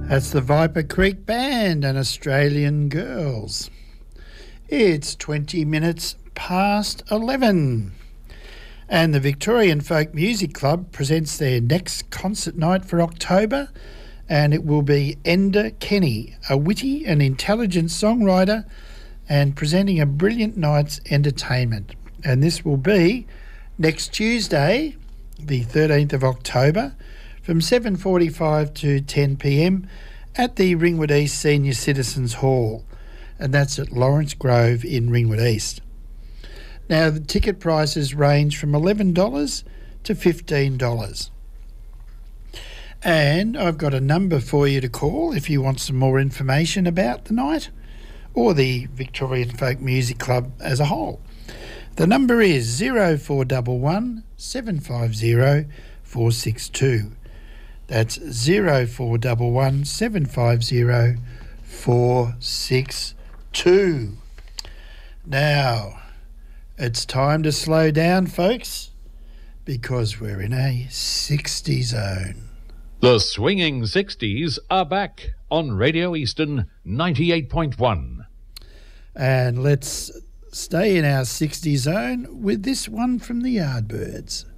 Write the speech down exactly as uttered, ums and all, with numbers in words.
That's the Viper Creek Band and Australian Girls. It's twenty minutes past eleven. And the Victorian Folk Music Club presents their next concert night for October, and it will be Enda Kenny, a witty and intelligent songwriter, and presenting a brilliant night's entertainment. And this will be next Tuesday, the thirteenth of October, from seven forty-five to ten p m at the Ringwood East Senior Citizens Hall, and that's at Lawrence Grove in Ringwood East. Now, the ticket prices range from eleven dollars to fifteen dollars. And I've got a number for you to call if you want some more information about the night or the Victorian Folk Music Club as a whole. The number is zero four one one, seven five zero, four six two. That's zero four one one, seven five zero, four six two. Now, it's time to slow down, folks, because we're in a sixty zone. The swinging sixties are back on Radio Eastern ninety-eight point one. And let's stay in our sixty zone with this one from the Yardbirds.